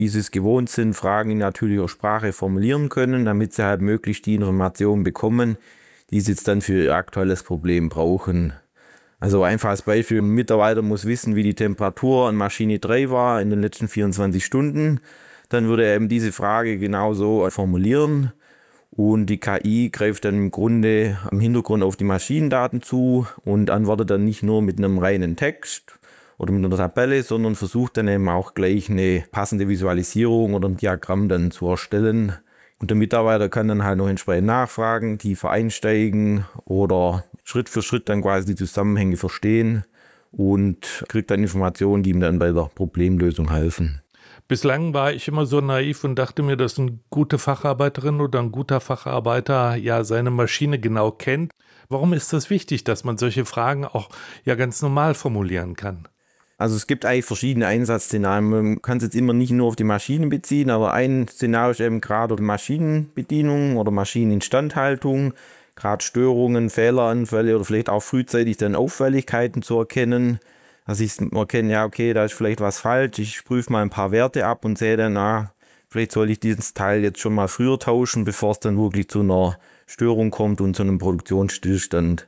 wie sie es gewohnt sind, Fragen in natürlicher Sprache formulieren können, damit sie halt möglichst die Informationen bekommen, die sie jetzt dann für ihr aktuelles Problem brauchen. Also einfaches Beispiel, ein Mitarbeiter muss wissen, wie die Temperatur an Maschine 3 war in den letzten 24 Stunden. Dann würde er eben diese Frage genauso formulieren und die KI greift dann im Grunde am Hintergrund auf die Maschinendaten zu und antwortet dann nicht nur mit einem reinen Text oder mit einer Tabelle, sondern versucht dann eben auch gleich eine passende Visualisierung oder ein Diagramm dann zu erstellen. Und der Mitarbeiter kann dann halt noch entsprechend nachfragen, tiefer einsteigen oder Schritt für Schritt dann quasi die Zusammenhänge verstehen und kriegt dann Informationen, die ihm dann bei der Problemlösung helfen. Bislang war ich immer so naiv und dachte mir, dass eine gute Facharbeiterin oder ein guter Facharbeiter ja seine Maschine genau kennt. Warum ist das wichtig, dass man solche Fragen auch ja ganz normal formulieren kann? Also es gibt eigentlich verschiedene Einsatzszenarien. Man kann es jetzt immer nicht nur auf die Maschinen beziehen, aber ein Szenario ist eben gerade die Maschinenbedienung oder Maschineninstandhaltung, gerade Störungen, Fehleranfälle oder vielleicht auch frühzeitig dann Auffälligkeiten zu erkennen. Also ich erkenne, ja okay, da ist vielleicht was falsch, ich prüfe mal ein paar Werte ab und sehe dann, vielleicht soll ich dieses Teil jetzt schon mal früher tauschen, bevor es dann wirklich zu einer Störung kommt und zu einem Produktionsstillstand.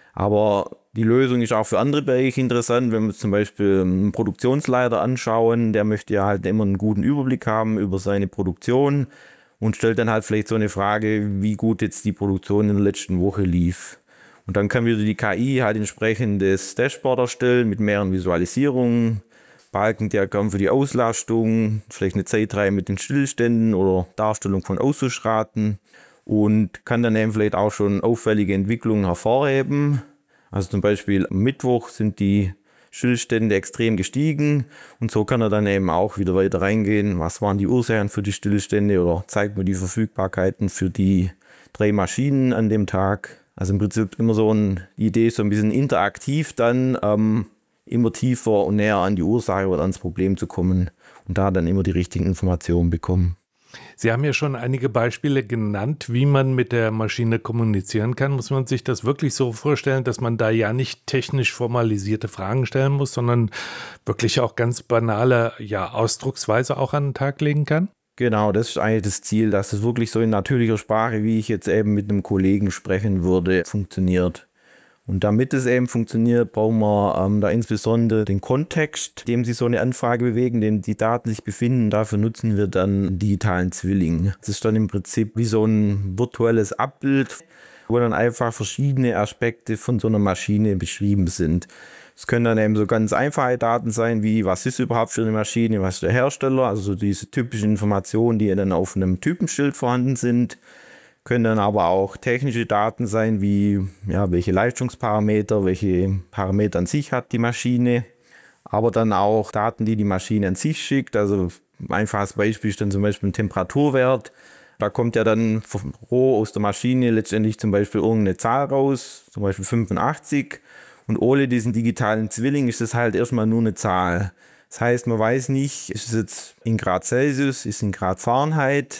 Aber die Lösung ist auch für andere Bereiche interessant. Wenn wir zum Beispiel einen Produktionsleiter anschauen, der möchte ja halt immer einen guten Überblick haben über seine Produktion und stellt dann halt vielleicht so eine Frage, wie gut jetzt die Produktion in der letzten Woche lief. Und dann kann wieder die KI halt entsprechend das Dashboard erstellen mit mehreren Visualisierungen, Balkendiagramm für die Auslastung, vielleicht eine Zeitreihe mit den Stillständen oder Darstellung von Ausschussraten und kann dann eben vielleicht auch schon auffällige Entwicklungen hervorheben. Also zum Beispiel am Mittwoch sind die Stillstände extrem gestiegen und so kann er dann eben auch wieder weiter reingehen. Was waren die Ursachen für die Stillstände oder zeigt mir die Verfügbarkeiten für die 3 Maschinen an dem Tag. Also im Prinzip immer so eine Idee, so ein bisschen interaktiv dann immer tiefer und näher an die Ursache oder ans Problem zu kommen und da dann immer die richtigen Informationen bekommen. Sie haben ja schon einige Beispiele genannt, wie man mit der Maschine kommunizieren kann. Muss man sich das wirklich so vorstellen, dass man da ja nicht technisch formalisierte Fragen stellen muss, sondern wirklich auch ganz banale Ausdrucksweise auch an den Tag legen kann? Genau, das ist eigentlich das Ziel, dass es wirklich so in natürlicher Sprache, wie ich jetzt eben mit einem Kollegen sprechen würde, funktioniert. Und damit es eben funktioniert, brauchen wir da insbesondere den Kontext, in dem sich so eine Anfrage bewegen, in dem die Daten sich befinden. Dafür nutzen wir dann einen digitalen Zwilling. Das ist dann im Prinzip wie so ein virtuelles Abbild, wo dann einfach verschiedene Aspekte von so einer Maschine beschrieben sind. Es können dann eben so ganz einfache Daten sein, wie was ist überhaupt für eine Maschine, was ist der Hersteller, also so diese typischen Informationen, die dann auf einem Typenschild vorhanden sind. Können dann aber auch technische Daten sein, wie welche Leistungsparameter, welche Parameter an sich hat die Maschine. Aber dann auch Daten, die die Maschine an sich schickt. Also ein einfaches Beispiel ist dann zum Beispiel ein Temperaturwert. Da kommt ja dann roh aus der Maschine letztendlich zum Beispiel irgendeine Zahl raus, zum Beispiel 85. Und ohne diesen digitalen Zwilling ist das halt erstmal nur eine Zahl. Das heißt, man weiß nicht, ist es jetzt in Grad Celsius, ist es in Grad Fahrenheit.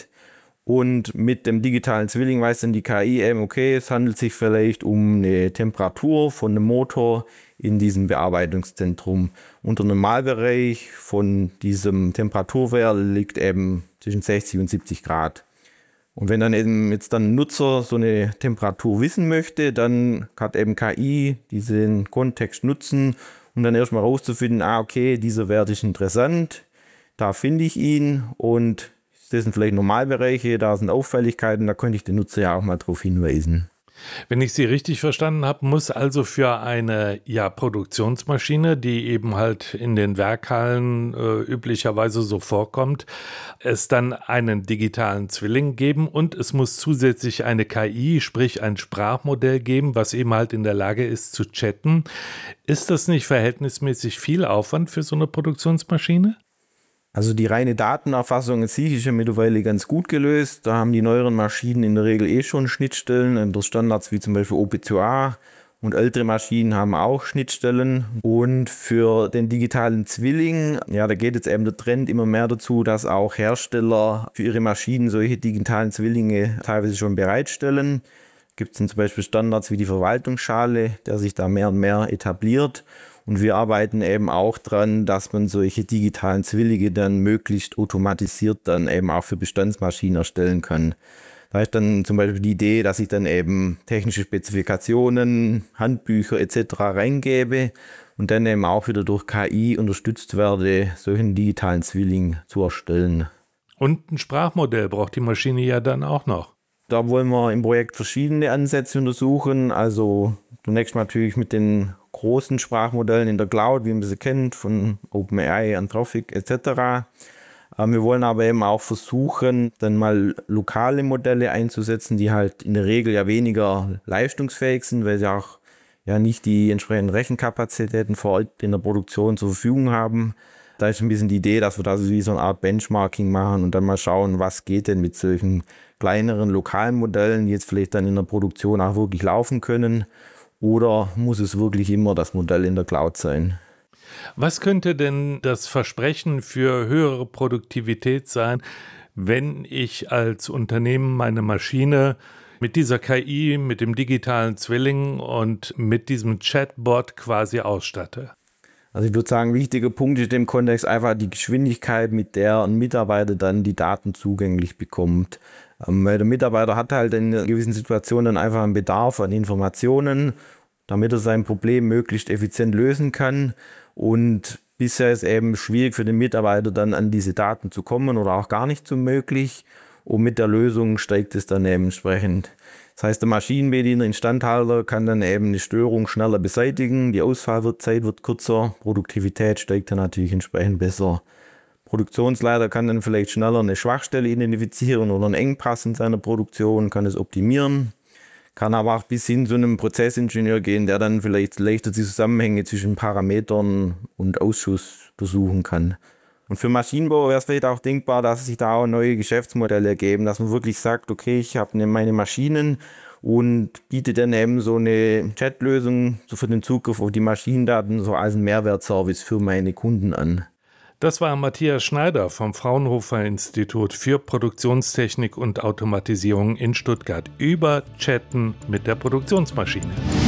Und mit dem digitalen Zwilling weiß dann die KI eben, okay, es handelt sich vielleicht um eine Temperatur von einem Motor in diesem Bearbeitungszentrum. Und der Normalbereich von diesem Temperaturwert liegt eben zwischen 60 und 70 Grad. Und wenn dann eben jetzt dann ein Nutzer so eine Temperatur wissen möchte, dann hat eben KI diesen Kontext nutzen, um dann erstmal rauszufinden, okay, dieser Wert ist interessant, da finde ich ihn und das sind vielleicht Normalbereiche, da sind Auffälligkeiten, da könnte ich den Nutzer ja auch mal darauf hinweisen. Wenn ich Sie richtig verstanden habe, muss also für eine Produktionsmaschine, die eben halt in den Werkhallen üblicherweise so vorkommt, es dann einen digitalen Zwilling geben und es muss zusätzlich eine KI, sprich ein Sprachmodell geben, was eben halt in der Lage ist zu chatten. Ist das nicht verhältnismäßig viel Aufwand für so eine Produktionsmaschine? Also die reine Datenerfassung an sich ist ja mittlerweile ganz gut gelöst. Da haben die neueren Maschinen in der Regel schon Schnittstellen durch Standards wie zum Beispiel OP2A und ältere Maschinen haben auch Schnittstellen. Und für den digitalen Zwilling, da geht jetzt eben der Trend immer mehr dazu, dass auch Hersteller für ihre Maschinen solche digitalen Zwillinge teilweise schon bereitstellen. Gibt es zum Beispiel Standards wie die Verwaltungsschale, der sich da mehr und mehr etabliert. Und wir arbeiten eben auch dran, dass man solche digitalen Zwillinge dann möglichst automatisiert dann eben auch für Bestandsmaschinen erstellen kann. Da ist dann zum Beispiel die Idee, dass ich dann eben technische Spezifikationen, Handbücher etc. reingebe und dann eben auch wieder durch KI unterstützt werde, solchen digitalen Zwilling zu erstellen. Und ein Sprachmodell braucht die Maschine ja dann auch noch. Da wollen wir im Projekt verschiedene Ansätze untersuchen. Also zunächst natürlich mit den großen Sprachmodellen in der Cloud, wie man sie kennt, von OpenAI, Anthropic etc. Wir wollen aber eben auch versuchen, dann mal lokale Modelle einzusetzen, die halt in der Regel ja weniger leistungsfähig sind, weil sie auch ja nicht die entsprechenden Rechenkapazitäten vor Ort in der Produktion zur Verfügung haben. Da ist ein bisschen die Idee, dass wir da so wie so eine Art Benchmarking machen und dann mal schauen, was geht denn mit solchen kleineren lokalen Modellen, die jetzt vielleicht dann in der Produktion auch wirklich laufen können. Oder muss es wirklich immer das Modell in der Cloud sein? Was könnte denn das Versprechen für höhere Produktivität sein, wenn ich als Unternehmen meine Maschine mit dieser KI, mit dem digitalen Zwilling und mit diesem Chatbot quasi ausstatte? Also ich würde sagen, wichtiger Punkt ist in dem Kontext einfach die Geschwindigkeit, mit der ein Mitarbeiter dann die Daten zugänglich bekommt. Weil der Mitarbeiter hat halt in gewissen Situationen dann einfach einen Bedarf an Informationen, damit er sein Problem möglichst effizient lösen kann. Und bisher ist eben schwierig für den Mitarbeiter dann an diese Daten zu kommen oder auch gar nicht so möglich. Und mit der Lösung steigt es dann eben entsprechend. Das heißt, der Maschinenbediener, Instandhalter kann dann eben eine Störung schneller beseitigen, die Ausfallzeit wird kürzer, Produktivität steigt dann natürlich entsprechend besser. Produktionsleiter kann dann vielleicht schneller eine Schwachstelle identifizieren oder einen Engpass in seiner Produktion, kann es optimieren. Kann aber auch bis hin zu einem Prozessingenieur gehen, der dann vielleicht leichter die Zusammenhänge zwischen Parametern und Ausschuss untersuchen kann. Und für Maschinenbau wäre es vielleicht auch denkbar, dass sich da auch neue Geschäftsmodelle ergeben, dass man wirklich sagt, okay, ich habe meine Maschinen und biete dann eben so eine Chatlösung für den Zugriff auf die Maschinendaten so als einen Mehrwertservice für meine Kunden an. Das war Matthias Schneider vom Fraunhofer Institut für Produktionstechnik und Automatisierung in Stuttgart über Chatten mit der Produktionsmaschine.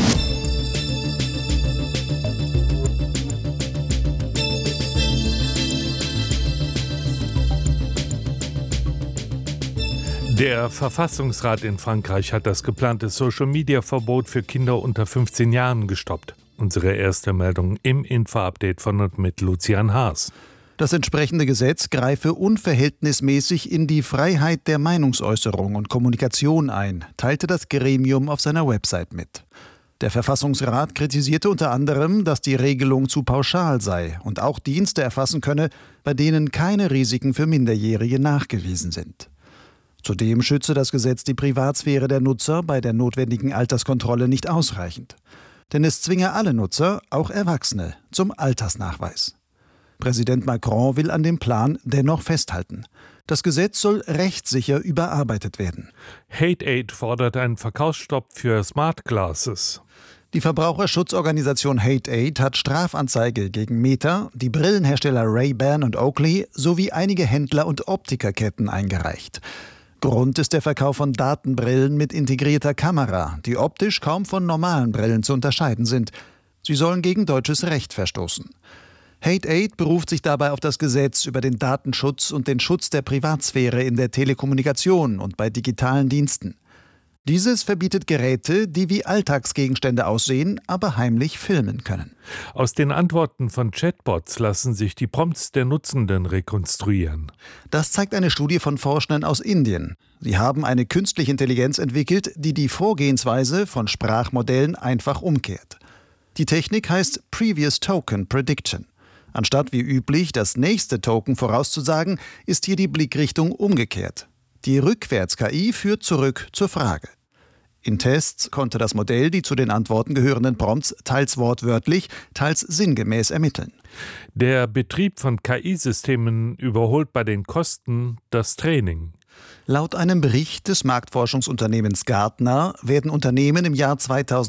Der Verfassungsrat in Frankreich hat das geplante Social-Media-Verbot für Kinder unter 15 Jahren gestoppt. Unsere erste Meldung im Info-Update von und mit Lucian Haas. Das entsprechende Gesetz greife unverhältnismäßig in die Freiheit der Meinungsäußerung und Kommunikation ein, teilte das Gremium auf seiner Website mit. Der Verfassungsrat kritisierte unter anderem, dass die Regelung zu pauschal sei und auch Dienste erfassen könne, bei denen keine Risiken für Minderjährige nachgewiesen sind. Zudem schütze das Gesetz die Privatsphäre der Nutzer bei der notwendigen Alterskontrolle nicht ausreichend. Denn es zwinge alle Nutzer, auch Erwachsene, zum Altersnachweis. Präsident Macron will an dem Plan dennoch festhalten. Das Gesetz soll rechtssicher überarbeitet werden. Hate Aid fordert einen Verkaufsstopp für Smart Glasses. Die Verbraucherschutzorganisation Hate Aid hat Strafanzeige gegen Meta, die Brillenhersteller Ray-Ban und Oakley sowie einige Händler und Optikerketten eingereicht. Grund ist der Verkauf von Datenbrillen mit integrierter Kamera, die optisch kaum von normalen Brillen zu unterscheiden sind. Sie sollen gegen deutsches Recht verstoßen. Hate Aid beruft sich dabei auf das Gesetz über den Datenschutz und den Schutz der Privatsphäre in der Telekommunikation und bei digitalen Diensten. Dieses verbietet Geräte, die wie Alltagsgegenstände aussehen, aber heimlich filmen können. Aus den Antworten von Chatbots lassen sich die Prompts der Nutzenden rekonstruieren. Das zeigt eine Studie von Forschenden aus Indien. Sie haben eine künstliche Intelligenz entwickelt, die die Vorgehensweise von Sprachmodellen einfach umkehrt. Die Technik heißt Previous Token Prediction. Anstatt wie üblich das nächste Token vorauszusagen, ist hier die Blickrichtung umgekehrt. Die Rückwärts-KI führt zurück zur Frage. In Tests konnte das Modell die zu den Antworten gehörenden Prompts teils wortwörtlich, teils sinngemäß ermitteln. Der Betrieb von KI-Systemen überholt bei den Kosten das Training. Laut einem Bericht des Marktforschungsunternehmens Gartner werden Unternehmen im Jahr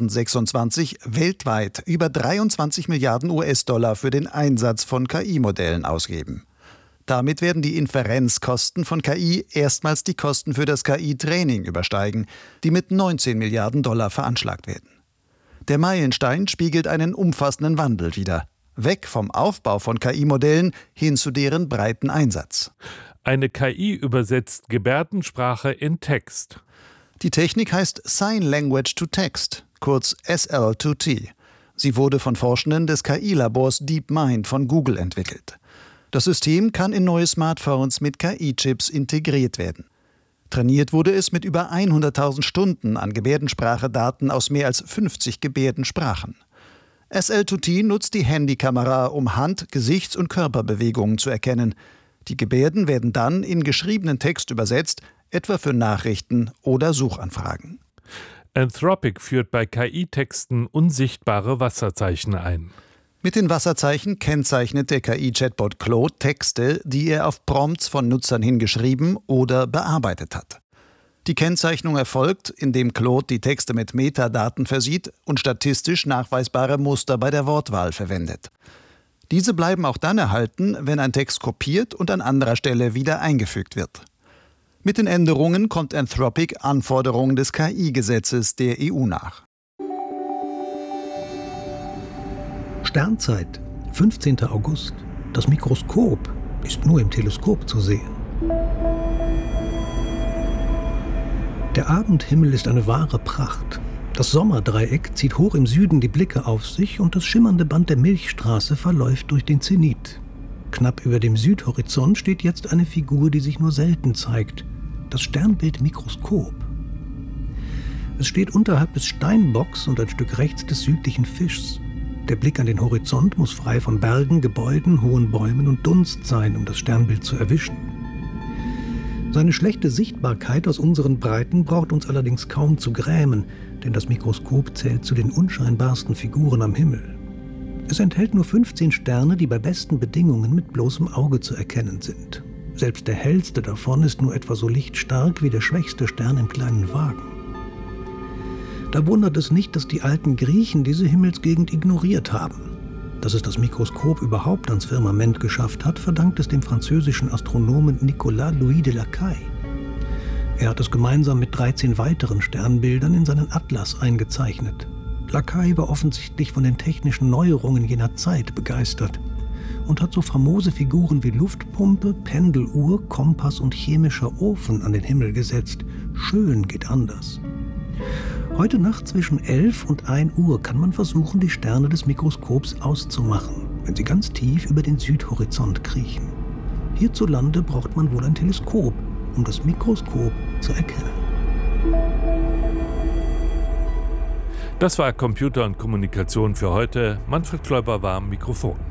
2026 weltweit über 23 Milliarden US-Dollar für den Einsatz von KI-Modellen ausgeben. Damit werden die Inferenzkosten von KI erstmals die Kosten für das KI-Training übersteigen, die mit 19 Milliarden Dollar veranschlagt werden. Der Meilenstein spiegelt einen umfassenden Wandel wider. Weg vom Aufbau von KI-Modellen hin zu deren breiten Einsatz. Eine KI übersetzt Gebärdensprache in Text. Die Technik heißt Sign Language to Text, kurz SL2T. Sie wurde von Forschenden des KI-Labors DeepMind von Google entwickelt. Das System kann in neue Smartphones mit KI-Chips integriert werden. Trainiert wurde es mit über 100.000 Stunden an Gebärdensprache-Daten aus mehr als 50 Gebärdensprachen. SL2T nutzt die Handykamera, um Hand-, Gesichts- und Körperbewegungen zu erkennen. Die Gebärden werden dann in geschriebenen Text übersetzt, etwa für Nachrichten oder Suchanfragen. Anthropic führt bei KI-Texten unsichtbare Wasserzeichen ein. Mit den Wasserzeichen kennzeichnet der KI-Chatbot Claude Texte, die er auf Prompts von Nutzern hingeschrieben oder bearbeitet hat. Die Kennzeichnung erfolgt, indem Claude die Texte mit Metadaten versieht und statistisch nachweisbare Muster bei der Wortwahl verwendet. Diese bleiben auch dann erhalten, wenn ein Text kopiert und an anderer Stelle wieder eingefügt wird. Mit den Änderungen kommt Anthropic Anforderungen des KI-Gesetzes der EU nach. Sternzeit, 15. August. Das Mikroskop ist nur im Teleskop zu sehen. Der Abendhimmel ist eine wahre Pracht. Das Sommerdreieck zieht hoch im Süden die Blicke auf sich und das schimmernde Band der Milchstraße verläuft durch den Zenit. Knapp über dem Südhorizont steht jetzt eine Figur, die sich nur selten zeigt. Das Sternbild Mikroskop. Es steht unterhalb des Steinbocks und ein Stück rechts des südlichen Fischs. Der Blick an den Horizont muss frei von Bergen, Gebäuden, hohen Bäumen und Dunst sein, um das Sternbild zu erwischen. Seine schlechte Sichtbarkeit aus unseren Breiten braucht uns allerdings kaum zu grämen, denn das Mikroskop zählt zu den unscheinbarsten Figuren am Himmel. Es enthält nur 15 Sterne, die bei besten Bedingungen mit bloßem Auge zu erkennen sind. Selbst der hellste davon ist nur etwa so lichtstark wie der schwächste Stern im kleinen Wagen. Da wundert es nicht, dass die alten Griechen diese Himmelsgegend ignoriert haben. Dass es das Mikroskop überhaupt ans Firmament geschafft hat, verdankt es dem französischen Astronomen Nicolas Louis de Lacaille. Er hat es gemeinsam mit 13 weiteren Sternbildern in seinen Atlas eingezeichnet. Lacaille war offensichtlich von den technischen Neuerungen jener Zeit begeistert und hat so famose Figuren wie Luftpumpe, Pendeluhr, Kompass und chemischer Ofen an den Himmel gesetzt. Schön geht anders. Heute Nacht zwischen 11 und 1 Uhr kann man versuchen, die Sterne des Mikroskops auszumachen, wenn sie ganz tief über den Südhorizont kriechen. Hierzulande braucht man wohl ein Teleskop, um das Mikroskop zu erkennen. Das war Computer und Kommunikation für heute. Manfred Kläuber war am Mikrofon.